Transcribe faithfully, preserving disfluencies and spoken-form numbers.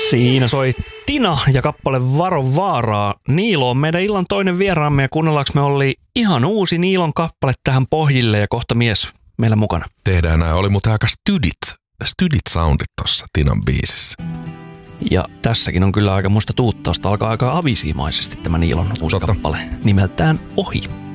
Siinä soi Tina ja kappale Varo vaaraa. Niilo on meidän illan toinen vieraamme ja kuunnellaanko me oli ihan uusi Niilon kappale tähän pohjille ja kohta mies meillä mukana. Tehdään näin. Oli muuten aika stydit, stydit soundit tossa Tinan biisissä. Ja tässäkin on kyllä aika muista tuuttausta. Alkaa aika avisiimaisesti tämä Niilon uusi Totta. kappale nimeltään Ohi.